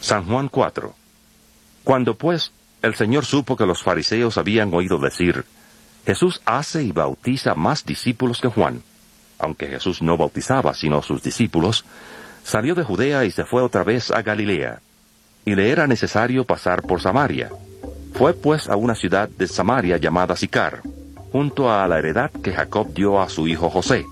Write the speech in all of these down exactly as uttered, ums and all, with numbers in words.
San Juan cuatro. Cuando pues el Señor supo que los fariseos habían oído decir, Jesús hace y bautiza más discípulos que Juan, aunque Jesús no bautizaba sino sus discípulos, salió de Judea y se fue otra vez a Galilea, y le era necesario pasar por Samaria. Fue pues a una ciudad de Samaria llamada Sicar, junto a la heredad que Jacob dio a su hijo José.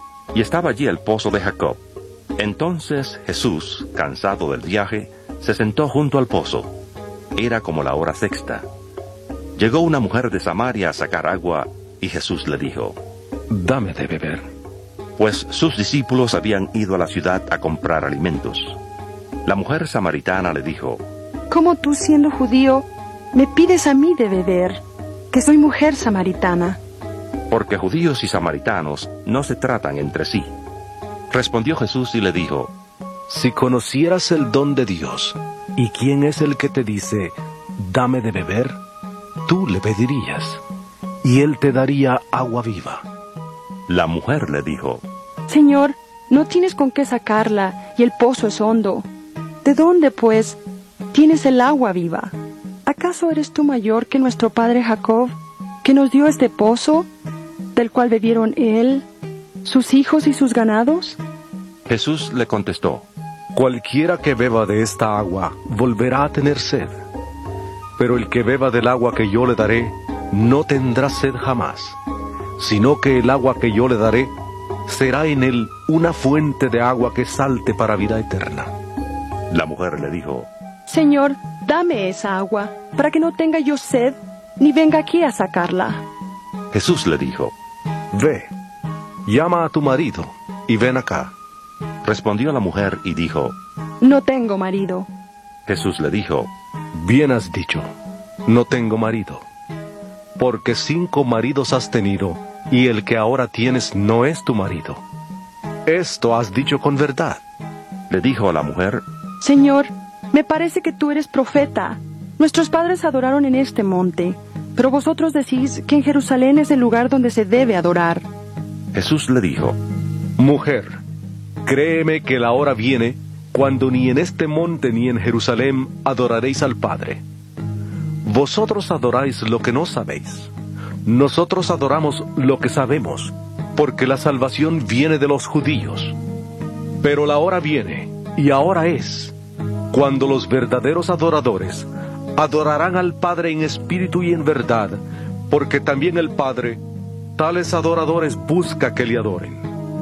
Y estaba allí el pozo de Jacob. Entonces Jesús, cansado del viaje, se sentó junto al pozo. Era como la hora sexta. Llegó una mujer de Samaria a sacar agua, y Jesús le dijo, «Dame de beber». Pues sus discípulos habían ido a la ciudad a comprar alimentos. La mujer samaritana le dijo, ¿Cómo tú, siendo judío, me pides a mí de beber, que soy mujer samaritana? Porque judíos y samaritanos no se tratan entre sí. Respondió Jesús y le dijo, Si conocieras el don de Dios, y quién es el que te dice, «Dame de beber», tú le pedirías, y él te daría agua viva. La mujer le dijo, Señor, no tienes con qué sacarla, y el pozo es hondo. ¿De dónde, pues, tienes el agua viva? ¿Acaso eres tú mayor que nuestro padre Jacob, que nos dio este pozo, del cual bebieron él, sus hijos y sus ganados? Jesús le contestó, Cualquiera que beba de esta agua volverá a tener sed, pero el que beba del agua que yo le daré no tendrá sed jamás, sino que el agua que yo le daré será en él una fuente de agua que salte para vida eterna. La mujer le dijo, Señor, dame esa agua, para que no tenga yo sed, ni venga aquí a sacarla. Jesús le dijo, Ve, llama a tu marido y ven acá. Respondió la mujer y dijo, No tengo marido. Jesús le dijo, Bien has dicho, no tengo marido, porque cinco maridos has tenido, y el que ahora tienes no es tu marido. Esto has dicho con verdad. Le dijo a la mujer, Señor, me parece que tú eres profeta. Nuestros padres adoraron en este monte, pero vosotros decís que en Jerusalén es el lugar donde se debe adorar. Jesús le dijo, Mujer, créeme que la hora viene cuando ni en este monte ni en Jerusalén adoraréis al Padre. Vosotros adoráis lo que no sabéis. Nosotros adoramos lo que sabemos, porque la salvación viene de los judíos. Pero la hora viene, y ahora es, cuando los verdaderos adoradores adorarán al Padre en espíritu y en verdad, porque también el Padre tales adoradores busca que le adoren.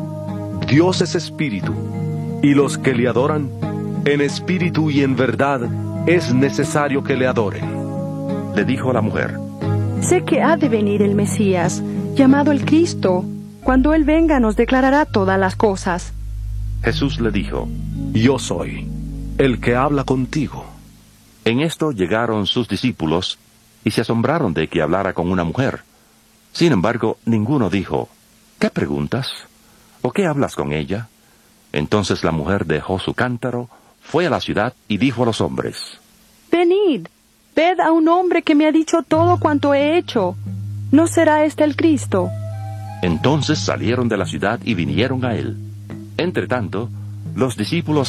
Dios es espíritu, y los que le adoran, en espíritu y en verdad, es necesario que le adoren. Le dijo la mujer, Sé que ha de venir el Mesías, llamado el Cristo. Cuando Él venga nos declarará todas las cosas. Jesús le dijo, Yo soy el que habla contigo. En esto llegaron sus discípulos, y se asombraron de que hablara con una mujer. Sin embargo, ninguno dijo, ¿qué preguntas? ¿O qué hablas con ella? Entonces la mujer dejó su cántaro, fue a la ciudad y dijo a los hombres, Venid, ved a un hombre que me ha dicho todo cuanto he hecho. ¿No será este el Cristo? Entonces salieron de la ciudad y vinieron a él. Entretanto, los discípulos